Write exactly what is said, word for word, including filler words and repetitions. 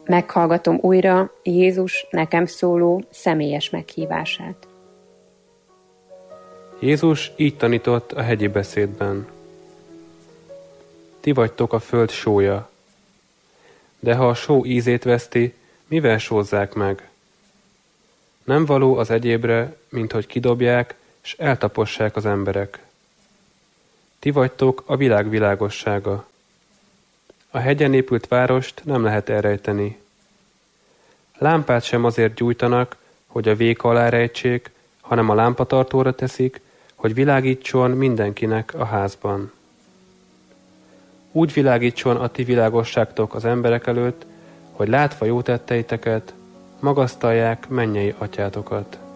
Meghallgatom újra Jézus nekem szóló személyes meghívását. Jézus így tanított a hegyi beszédben. Ti vagytok a föld sója. De ha a só ízét veszti, mivel sózzák meg? Nem való az egyébre, mint hogy kidobják, s eltapossák az emberek. Ti vagytok a világ világossága. A hegyen épült várost nem lehet elrejteni. Lámpát sem azért gyújtanak, hogy a véka alá rejtsék, hanem a lámpatartóra teszik, hogy világítson mindenkinek a házban. Úgy világítson a ti világosságtok az emberek előtt, hogy látva jó tetteiteket, magasztalják mennyei atyátokat.